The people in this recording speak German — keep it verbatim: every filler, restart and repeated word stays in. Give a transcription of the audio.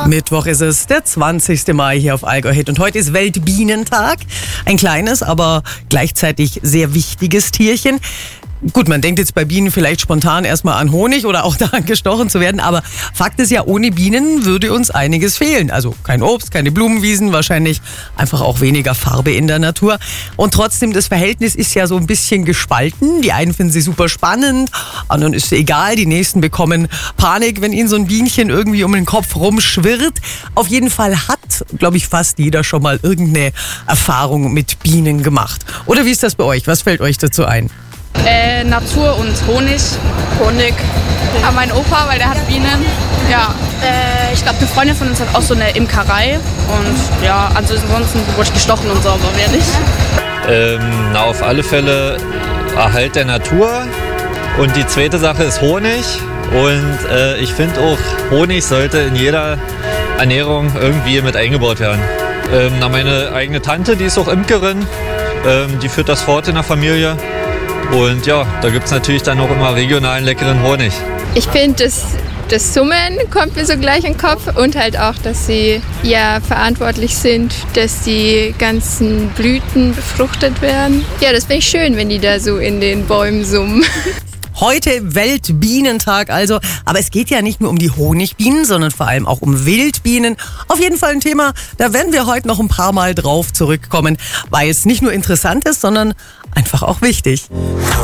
Mittwoch ist es, der zwanzigste Mai hier auf Allgäu Hit. Und heute ist Weltbienentag. Ein kleines, aber gleichzeitig sehr wichtiges Tierchen. Gut, man denkt jetzt bei Bienen vielleicht spontan erstmal an Honig oder auch daran gestochen zu werden, aber Fakt ist ja, ohne Bienen würde uns einiges fehlen. Also kein Obst, keine Blumenwiesen, wahrscheinlich einfach auch weniger Farbe in der Natur. Und trotzdem, das Verhältnis ist ja so ein bisschen gespalten. Die einen finden sie super spannend, anderen ist es egal, die nächsten bekommen Panik, wenn ihnen so ein Bienchen irgendwie um den Kopf rumschwirrt. Auf jeden Fall hat, glaube ich, fast jeder schon mal irgendeine Erfahrung mit Bienen gemacht. Oder wie ist das bei euch? Was fällt euch dazu ein? Äh, Natur und Honig. Honig. Ja, mein Opa, weil der hat Bienen. Ja, äh, ich glaube, eine Freundin von uns hat auch so eine Imkerei. Und ja, ansonsten wurde ich gestochen und so, aber wer nicht. Ähm, na, auf alle Fälle Erhalt der Natur. Und die zweite Sache ist Honig. Und äh, ich finde auch, Honig sollte in jeder Ernährung irgendwie mit eingebaut werden. Ähm, na, meine eigene Tante, die ist auch Imkerin. Ähm, die führt das fort in der Familie. Und ja, da gibt es natürlich dann auch immer regionalen leckeren Honig. Ich finde, das, das Summen kommt mir so gleich in den Kopf und halt auch, dass sie ja verantwortlich sind, dass die ganzen Blüten befruchtet werden. Ja, das finde ich schön, wenn die da so in den Bäumen summen. Heute Weltbienentag also, aber es geht ja nicht nur um die Honigbienen, sondern vor allem auch um Wildbienen. Auf jeden Fall ein Thema, da werden wir heute noch ein paar Mal drauf zurückkommen, weil es nicht nur interessant ist, sondern einfach auch wichtig.